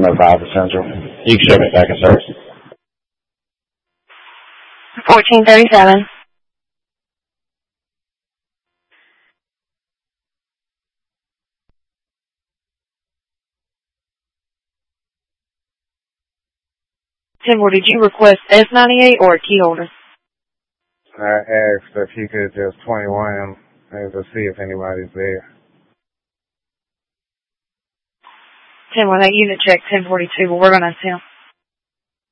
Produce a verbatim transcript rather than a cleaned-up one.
oh five Central. You can ship it back in service. fourteen thirty-seven. Timber, did you request S ninety-eight or a key holder? I asked if he could just twenty-one him and to see if anybody's there. Timber, that unit check ten forty-two, but we're going to attempt.